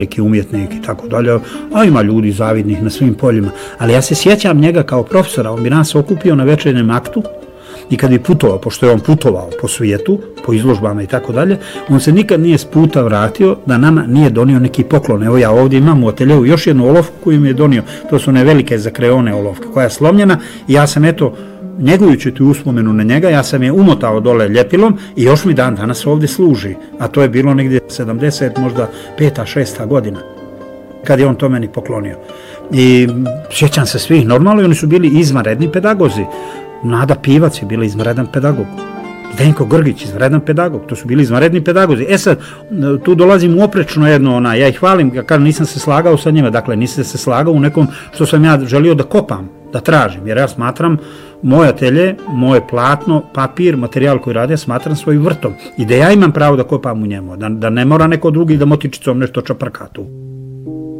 neki umjetnik i tako dalje, a ima ljudi zavidnih na svim poljima. Ali ja se sjećam njega kao profesora, on bi nas okupio na večernjem aktu i kad bi putovao, pošto je on putovao po svijetu, po izložbama i tako dalje, on se nikad nije s puta vratio da nama nije donio neki poklon. Evo ja ovdje imam u ateljevu još jednu olovku koju mi je donio, to su one velike za kreone olovke, koja je slomljena i ja sam eto, njegujući tu uspomenu na njega, ja sam je umotao dole ljepilom i još mi dan danas ovdje služi, a to je bilo negdje 70, možda 5. 6. godina, kad je on to meni poklonio. I sjećam se svih, normalno, oni su bili izvanredni pedagozi. Nada Pivac je bila izvanredan pedagog. Zdenko Grgić, izvanredan pedagog, to su bili izvanredni pedagozi. E sad, tu dolazim u oprečno jedno, ja ih hvalim, ja kažem, nisam se slagao sa njima, dakle, nisam se slagao u nekom što sam ja želio da kopam, da tražim, jer ja smatram moje atelje, moje platno, papir, materijal koji rade, smatram svojim vrtom. I da ja imam pravo da kopam u njemu, da ne mora neko drugi da motičicom nešto čaprka tu.